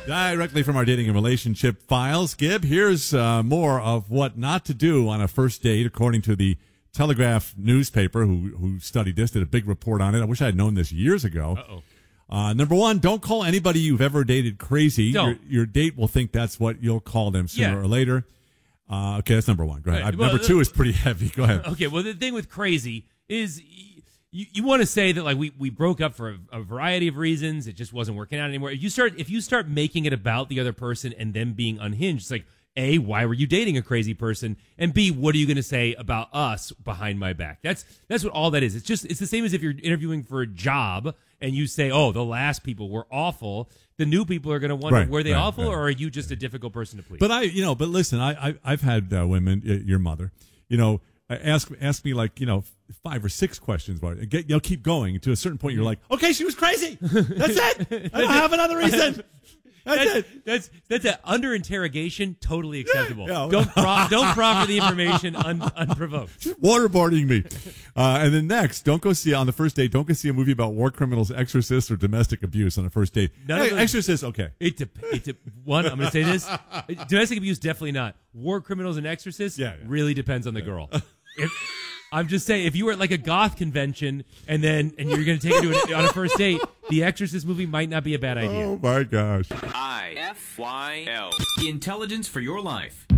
Directly from our dating and relationship files, Gib, here's more of what not to do on a first date, according to the Telegraph newspaper, who studied this, did a big report on it. I wish I had known this years ago. Number one, don't call anybody you've ever dated crazy. Your date will think that's what you'll call them sooner or later. Okay, that's number one. Go ahead. Right. Well, number two is pretty heavy. Go ahead. Okay, well, the thing with crazy is you want to say that like we broke up for a variety of reasons. It just wasn't working out anymore. If you start making it about the other person and them being unhinged, it's like, A, why were you dating a crazy person? And B, what are you going to say about us behind my back? That's what all that is. It's the same as if you're interviewing for a job and you say, oh, the last people were awful. The new people are going to wonder, were they awful, or are you just a difficult person to please? But but listen, I've had women, your mother, ask me like 5 or 6 questions about it. Keep going to a certain point. You're like, okay, she was crazy. That's it. I don't have another reason. That's an under interrogation, totally acceptable. Yeah. Don't proffer the information unprovoked. Just waterboarding me. And then next, on the first date, don't go see a movie about war criminals, exorcists, or domestic abuse on a first date. Exorcists, okay. One, I'm going to say this. Domestic abuse, definitely not. War criminals and exorcists, really depends on the girl. I'm just saying, if you were at like a goth convention and you're going to take it on a first date, the Exorcist movie might not be a bad idea. Oh my gosh. IFYL. Intelligence for your life.